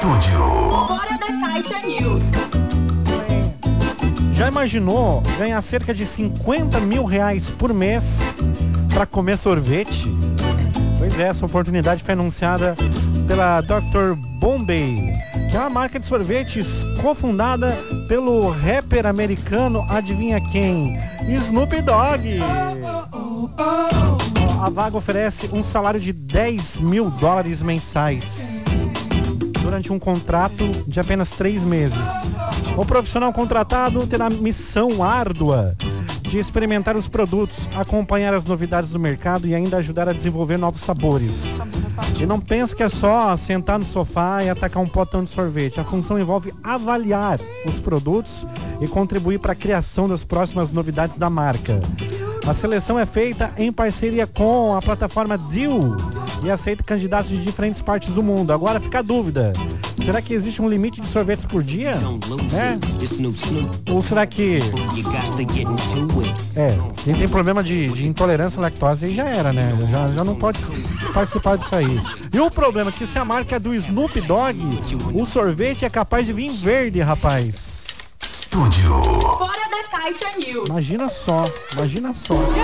Estúdio. Fora da Caixa News. Já imaginou ganhar cerca de 50 mil reais por mês para comer sorvete? Pois é, essa oportunidade foi anunciada pela Dr. Bombay, que é uma marca de sorvetes cofundada pelo rapper americano, adivinha quem? Snoop Dogg. A vaga oferece um salário de $10 mil mensais durante um contrato de apenas 3 meses. O profissional contratado terá a missão árdua de experimentar os produtos, acompanhar as novidades do mercado e ainda ajudar a desenvolver novos sabores. E não pense que é só sentar no sofá e atacar um potão de sorvete. A função envolve avaliar os produtos e contribuir para a criação das próximas novidades da marca. A seleção é feita em parceria com a plataforma Deal e aceita candidatos de diferentes partes do mundo. Agora fica a dúvida: será que existe um limite de sorvetes por dia? Ou será que... quem tem problema de intolerância à lactose aí já era, né? Já não pode participar disso aí. E o problema é que se a marca é do Snoop Dogg, o sorvete é capaz de vir verde, rapaz. Estúdio. Fora da Caixa News. Imagina só.